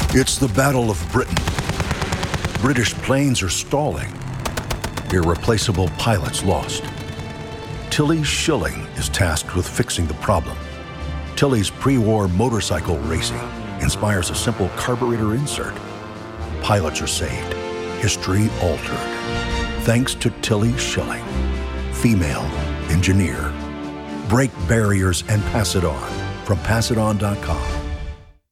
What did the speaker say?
It's the Battle of Britain. British planes are stalling. Irreplaceable pilots lost. Tilly Schilling is tasked with fixing the problem. Tilly's pre-war motorcycle racing inspires a simple carburetor insert. Pilots are saved. History altered. Thanks to Tilly Schilling. Female engineer. Break barriers and pass it on from PassItOn.com.